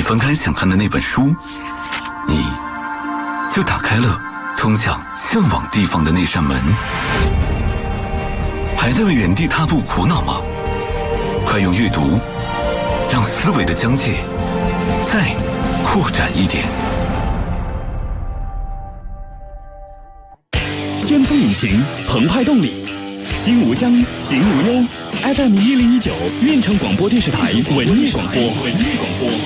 翻开想看的那本书，你就打开了通向向往地方的那扇门。还在为原地踏步苦恼吗？快用阅读让思维的疆界再扩展一点。 先锋引擎，澎湃动力，心无疆，行无忧。FM 1019，运城广播电视台文艺广播。